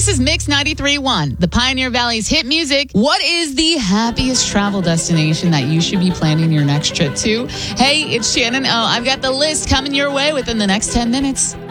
This is Mix 93.1, the Pioneer Valley's hit music. What is the happiest travel destination that you should be planning your next trip to? Hey, it's Shannon O. I've got the list coming your way within the next 10 minutes.